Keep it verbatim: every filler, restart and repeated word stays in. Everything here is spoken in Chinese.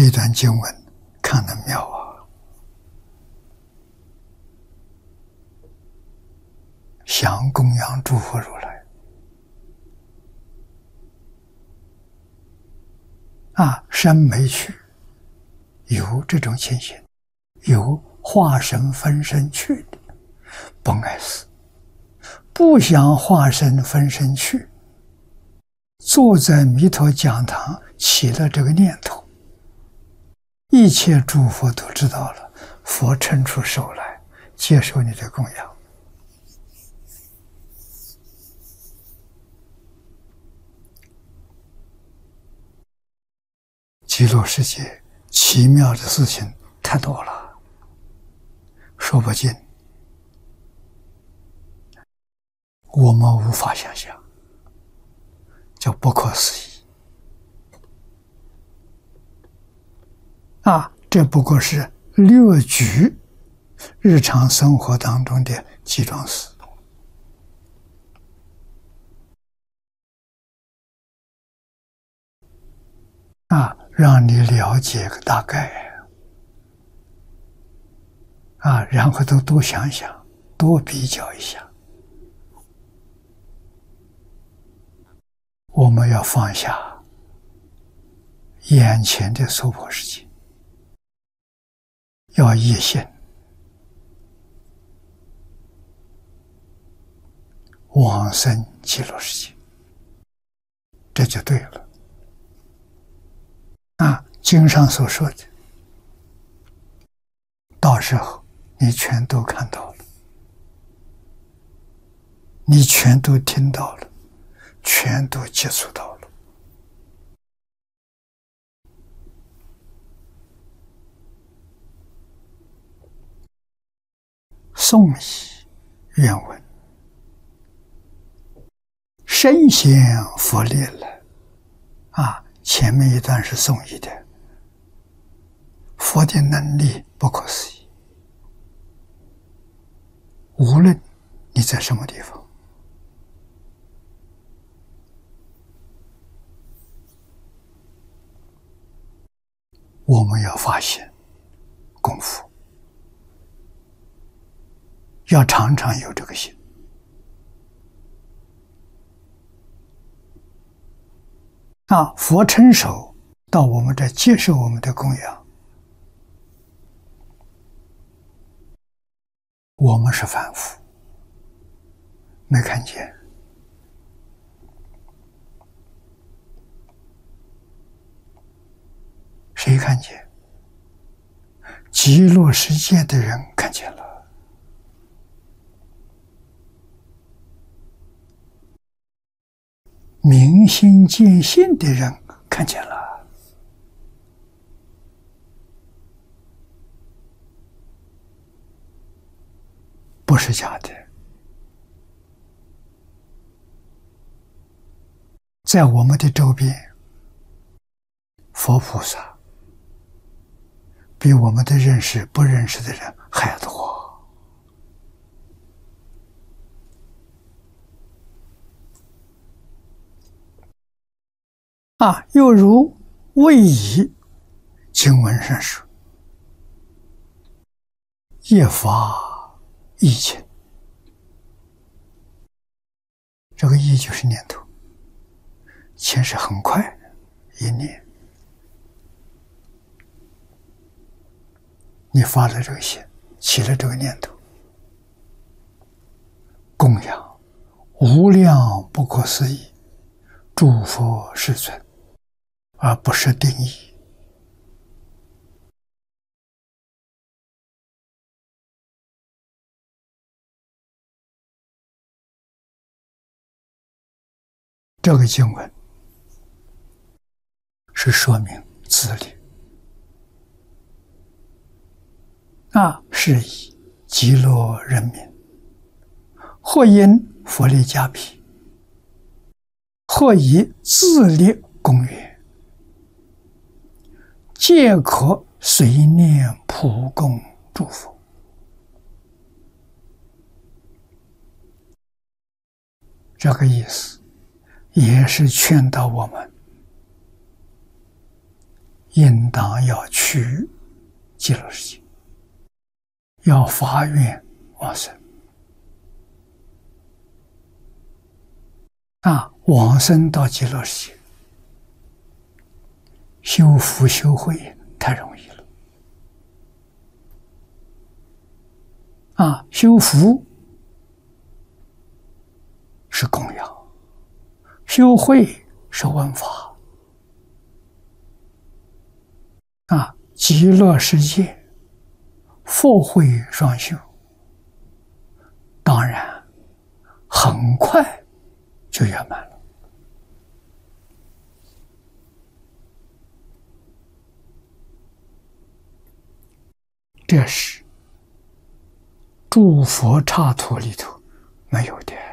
这段经文看得妙啊！想供养诸佛如来啊，生没去，有这种情形，有化身分身去的，不碍事。不想化身分身去，坐在弥陀讲堂起了这个念头，一切诸佛都知道了，佛伸出手来接受你的供养。极乐世界奇妙的事情太多了，说不尽，我们无法想象，叫不可思议啊！这不过是略举日常生活当中的几桩事啊，让你了解个大概啊，然后都多想想，多比较一下。我们要放下眼前的娑婆世界，要一心往生极乐世界，这就对了。啊，经上所说的，到时候你全都看到了，你全都听到了，全都接触到了。颂译原文：身先佛力了啊！前面一段是颂译的，佛的能力不可思议，无论你在什么地方，我们要发现功夫，要常常有这个心啊！佛伸手到我们这接受我们的供养，我们是凡夫，没看见。谁看见？极乐世界的人看见了，明心见性的人看见了，不是假的。在我们的周边，佛菩萨比我们的认识不认识的人还多啊！又如位移经文上说，业发意情，这个意就是念头，情是很快一念，你发了这个心，起了这个念头，供养无量不可思议诸佛世尊，而不是定义。这个经文是说明自力啊，是以极乐人民或因佛力加被，或以自力供养，皆可随念普供诸佛。这个意思也是劝导我们应当要去极乐世界，要发愿往生。啊，往生到极乐世界，修福修慧太容易了。啊，修福是供养，修慧是闻法。啊，极乐世界佛慧双修，当然很快就圆满了。这是诸佛刹土里头没有的。